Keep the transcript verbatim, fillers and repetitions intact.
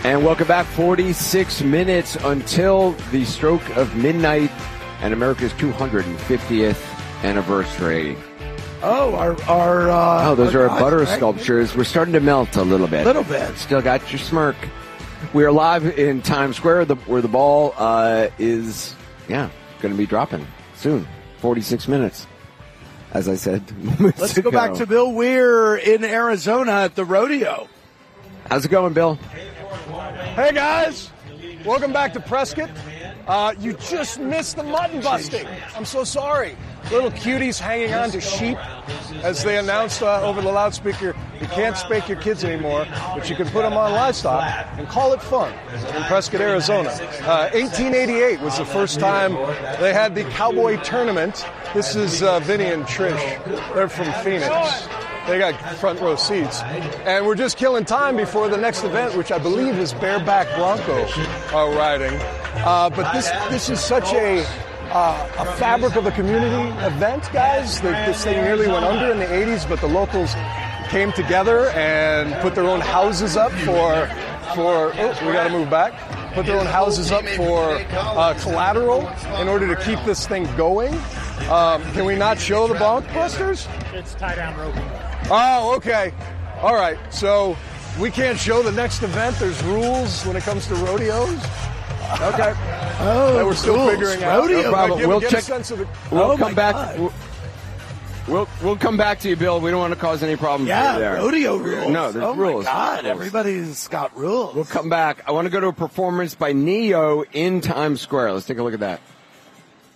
And welcome back. forty-six minutes until the stroke of midnight and America's two hundred fiftieth anniversary. Oh, our our uh, oh, those our are our gods, butter right? sculptures. We're starting to melt a little bit. A little bit. Still got your smirk. We are live in Times Square, the, where the ball uh, is, yeah, going to be dropping soon. forty-six minutes, as I said. Let's go back to Bill Weir in Arizona at the rodeo. How's it going, Bill? Hey, guys. Welcome back to Prescott. Uh, you just missed the mutton busting. I'm so sorry. Little cuties hanging on to sheep as they announced uh, over the loudspeaker, you can't spank your kids anymore, but you can put them on livestock and call it fun in Prescott, Arizona. Uh, eighteen eighty-eight was the first time they had the cowboy tournament. This is uh, Vinny and Trish. They're from Phoenix. They got front row seats. And we're just killing time before the next event, which I believe is bareback bronco uh, riding. Uh, but this this is such a uh, a fabric of a community event, guys. The, this thing nearly went under in the eighties, but the locals came together and put their own houses up for for. Oh, we got to move back. Put their own houses up for uh, collateral in order to keep this thing going. Um, can we not show the Bronc Busters? It's tie down rope. Oh, okay. All right. So we can't show the next event. There's rules when it comes to rodeos. Okay. Oh, that we're still rules. figuring out. No problem. Give, we'll give check. a sense of the, We'll oh come back. God. We'll, we'll we'll come back to you, Bill. We don't want to cause any problems. Yeah, there. rodeo rules. No, there's oh rules. My God, rules. everybody's got rules. We'll come back. I want to go to a performance by Neo in Times Square. Let's take a look at that.